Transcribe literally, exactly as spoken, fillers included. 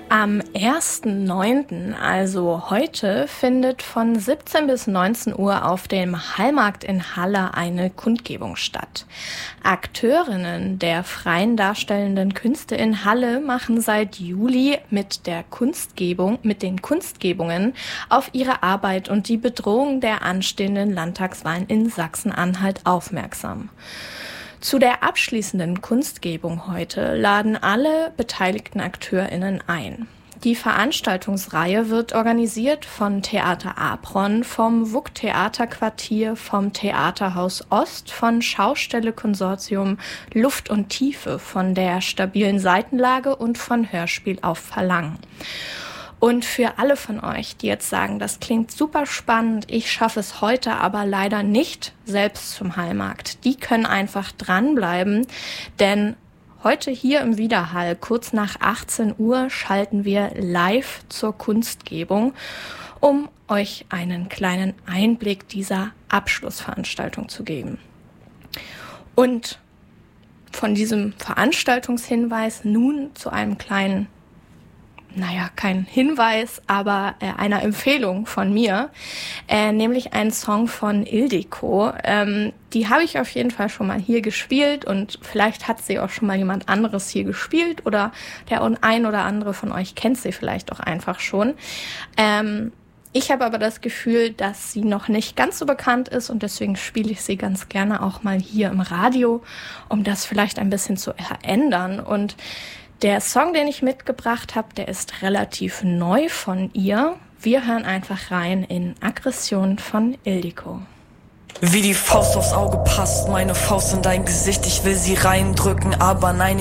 Am ersten neunten, also heute, findet von siebzehn bis neunzehn Uhr auf dem Hallmarkt in Halle eine Kundgebung statt. Akteurinnen der freien darstellenden Künste in Halle machen seit Juli mit der Kunstgebung, mit den Kunstgebungen auf ihre Arbeit und die Bedrohung der anstehenden Landtagswahlen in Sachsen-Anhalt aufmerksam. Zu der abschließenden Kunstgebung heute laden alle beteiligten AkteurInnen ein. Die Veranstaltungsreihe wird organisiert von Theater Apron, vom W U K Theaterquartier, vom Theaterhaus Ost, von Schaustelle Konsortium Luft und Tiefe, von der stabilen Seitenlage und von Hörspiel auf Verlangen. Und für alle von euch, die jetzt sagen, das klingt super spannend, ich schaffe es heute aber leider nicht selbst zum Hallmarkt, die können einfach dranbleiben, denn heute hier im Widerhall, kurz nach achtzehn Uhr, schalten wir live zur Kunstgebung, um euch einen kleinen Einblick dieser Abschlussveranstaltung zu geben. Und von diesem Veranstaltungshinweis nun zu einem kleinen Naja, kein Hinweis, aber äh, einer Empfehlung von mir, äh, nämlich ein Song von Ildiko. Ähm, die habe ich auf jeden Fall schon mal hier gespielt und vielleicht hat sie auch schon mal jemand anderes hier gespielt oder der ein oder andere von euch kennt sie vielleicht auch einfach schon. Ähm, ich habe aber das Gefühl, dass sie noch nicht ganz so bekannt ist und deswegen spiele ich sie ganz gerne auch mal hier im Radio, um das vielleicht ein bisschen zu verändern. Und der Song, den ich mitgebracht habe, der ist relativ neu von ihr. Wir hören einfach rein in Aggression von Ildiko. Wie die Faust aufs Auge passt, meine Faust in dein Gesicht, ich will sie reindrücken, aber nein,